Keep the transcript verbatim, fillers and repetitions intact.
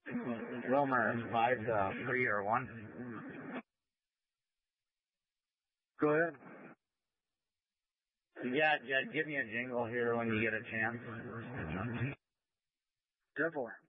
Wilmer, five to three or one. Go ahead. Yeah, yeah, give me a jingle here when you get a chance. Definitely.